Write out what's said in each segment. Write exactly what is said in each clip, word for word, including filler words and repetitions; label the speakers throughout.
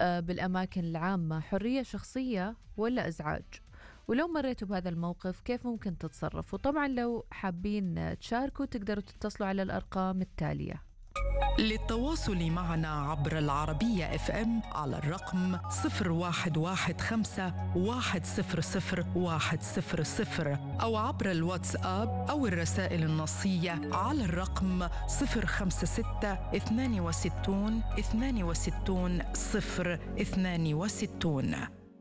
Speaker 1: بالأماكن العامة حرية شخصية ولا إزعاج؟ ولو مريتوا بهذا الموقف كيف ممكن تتصرفوا؟ طبعا لو حابين تشاركوا تقدروا تتصلوا على الأرقام التالية.
Speaker 2: للتواصل معنا عبر العربية اف ام على الرقم صفر واحد واحد خمسة واحد صفر صفر واحد صفر صفر أو عبر الواتساب أو الرسائل النصية على الرقم صفر خمسة ستة اثنان وستون اثنان وستون صفر اثنان وستون.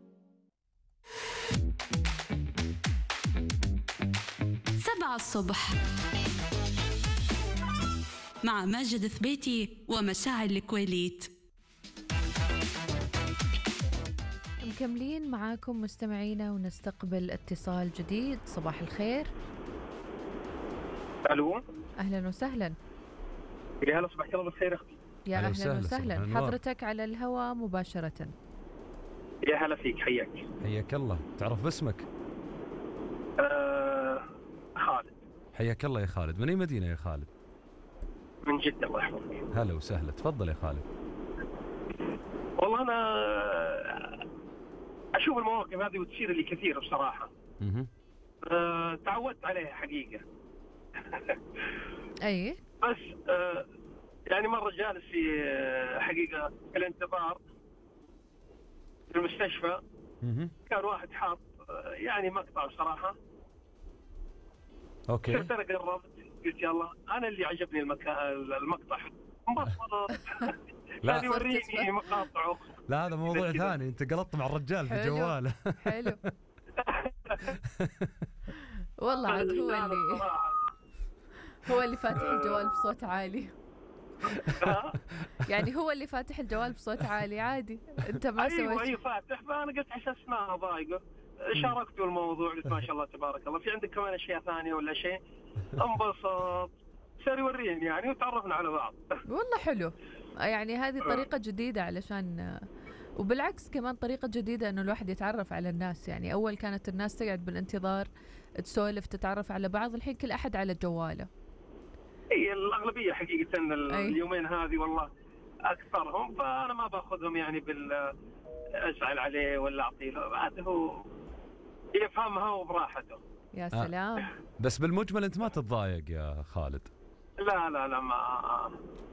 Speaker 3: سبعة الصبح مع ماجد ثبيتي ومشاعل الكويليت.
Speaker 1: مكملين معاكم مستمعينا ونستقبل اتصال جديد. صباح الخير.
Speaker 4: الو،
Speaker 1: اهلا وسهلا.
Speaker 4: يا هلا، صباحك الله بالخير اختي.
Speaker 1: يا اهلا وسهلا, وسهلا. حضرتك على الهواء مباشرة.
Speaker 4: يا هلا فيك، حياك.
Speaker 5: حياك الله. تعرف باسمك؟
Speaker 4: آه خالد.
Speaker 5: حياك الله يا خالد. من اي مدينة يا خالد؟
Speaker 4: من جدة الله يحفظك.
Speaker 5: هلا وسهلا، تفضل يا خالد.
Speaker 4: والله أنا أشوف المواقف هذه وتصير لي كثير بصراحة.
Speaker 5: اها
Speaker 4: أه تعودت عليها حقيقة.
Speaker 1: أي
Speaker 4: بس أه يعني مرة جالس في أه حقيقة في الانتظار في المستشفى.
Speaker 5: اها
Speaker 4: كان واحد حاط أه يعني مقطع بصراحة.
Speaker 5: اوكي.
Speaker 4: صرت أنا قربت قلت يلا أنا اللي عجبني المكان المقطع انبسطت. لا يوريني مقاطعه.
Speaker 5: لا هذا موضوع ثاني، انت قلطت مع الرجال في جواله.
Speaker 1: حلو. والله عاد هو اللي هو اللي فاتح الجوال بصوت عالي. يعني هو اللي فاتح الجوال بصوت عالي عادي، انت ما سويت.
Speaker 4: ايوه ايوه فاتح، فانا قلت عشان اسمعها ضايقه شاركته الموضوع. قلت ما شاء الله تبارك الله، في عندك كمان اشياء ثانيه ولا شيء؟ انبسط، صار يوريني يعني وتعرفنا على بعض.
Speaker 1: والله حلو، يعني هذه طريقة جديدة علشان، وبالعكس كمان طريقة جديدة انه الواحد يتعرف على الناس. يعني اول كانت الناس تقعد بالانتظار تسولف تتعرف على بعض، الحين كل احد على جواله.
Speaker 4: هي الاغلبية حقيقة اليومين هذه والله اكثرهم، فانا ما باخذهم يعني بال ازعل عليه ولا اعطيه له، هذا هو يفهمها وبراحته.
Speaker 1: يا سلام.
Speaker 5: آه. بس بالمجمل انت ما تتضايق يا خالد؟
Speaker 4: لا لا لا، ما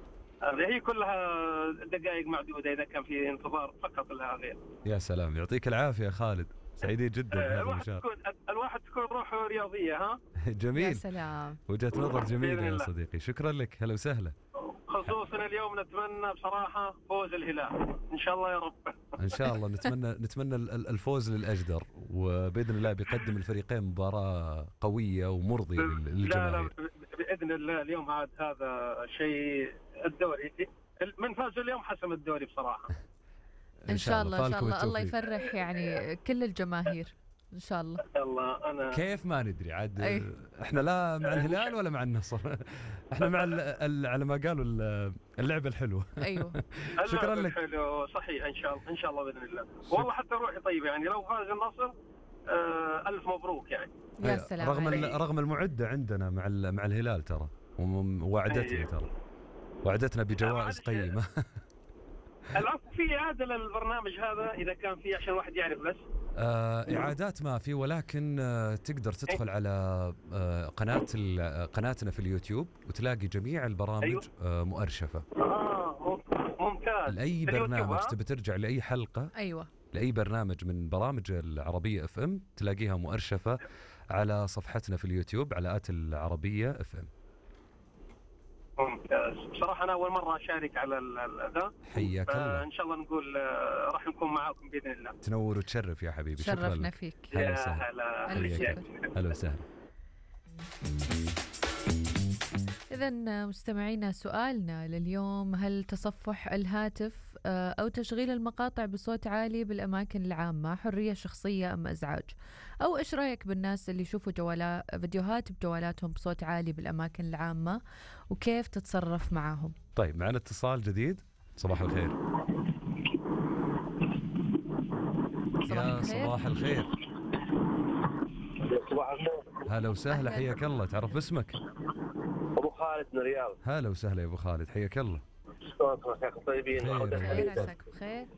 Speaker 4: هي كلها دقائق معدودة إذا كان في انتظار فقط لا غير.
Speaker 5: يا سلام، يعطيك العافية يا خالد، سعيدين جدا بهذا المشاركة.
Speaker 4: تكون الواحد تكون روحه رياضية. ها
Speaker 5: جميل.
Speaker 1: يا سلام،
Speaker 5: وجهة نظر جميلة يا صديقي، شكرا لك. هلا وسهلا.
Speaker 4: خصوصا اليوم نتمنى بصراحة فوز الهلال إن شاء الله يا رب.
Speaker 5: إن شاء الله نتمنى نتمنى الفوز للأجدر، وبإذن الله بيقدم الفريقين مباراة قوية ومرضية للجماهير.
Speaker 4: لا لا بإذن الله. اليوم عاد هذا شيء، الدوري من فاز اليوم حسم الدوري بصراحة.
Speaker 1: إن شاء الله إن شاء الله الله يفرح يعني كل الجماهير إن شاء الله.
Speaker 4: الله أنا
Speaker 5: كيف ما ندري عاد.
Speaker 1: أي.
Speaker 5: إحنا لا مع الهلال ولا مع النصر. إحنا مع ال على ما قالوا اللعبة الحلوة.
Speaker 1: أيوه.
Speaker 4: شكرا لك. حلو صحيح إن شاء الله إن شاء الله بإذن الله. والله حتى روحي طيبة يعني لو فاز النصر آه ألف مبروك يعني.
Speaker 1: يا سلام.
Speaker 5: رغم رغم المعدة عندنا مع مع الهلال ترى، ووعدتنا ترى وعدتنا بجوائز قيمة.
Speaker 4: العفو، في إعادة للبرنامج هذا إذا كان في عشان الواحد يعرف بس.
Speaker 5: آه إعادات ما في، ولكن آه تقدر تدخل على آه قناة قناتنا في اليوتيوب وتلاقي جميع البرامج. أيوه؟ آه مؤرشفة.
Speaker 4: آه ممتاز.
Speaker 5: لأي برنامج تبي ترجع لأي حلقة.
Speaker 1: أيوة.
Speaker 5: لأي برنامج من برامج العربية اف ام تلاقيها مؤرشفة على صفحتنا في اليوتيوب على آت العربية اف ام.
Speaker 4: ممتاز. بصراحة أنا أول مرة أشارك على ذا.
Speaker 5: حياك الله.
Speaker 4: إن شاء الله نقول راح نكون معاكم بإذن الله.
Speaker 5: تنور وتشرف يا حبيبي.
Speaker 1: شرفنا فيك.
Speaker 5: هلا وسهلا. هلا وسهلا.
Speaker 1: إذا مستمعينا سؤالنا لليوم: هل تصفح الهاتف أو تشغيل المقاطع بصوت عالي بالأماكن العامة حرية شخصية أم إزعاج؟ أو إيش رأيك بالناس اللي يشوفوا جوالات فيديوهات بجوالاتهم بصوت عالي بالأماكن العامة وكيف تتصرف معهم؟
Speaker 5: طيب معنا اتصال جديد. صباح الخير.
Speaker 1: صباح
Speaker 5: يا
Speaker 1: الخير.
Speaker 5: صباح الخير.
Speaker 6: صباح الخير.
Speaker 5: هلا وسهلا، حياك الله. تعرف اسمك؟
Speaker 6: ابو خالد من الرياض.
Speaker 5: هلا وسهلا يا ابو خالد، حياك الله.
Speaker 6: شلونكم يا اخي طيبين؟
Speaker 1: خير عساك بخير.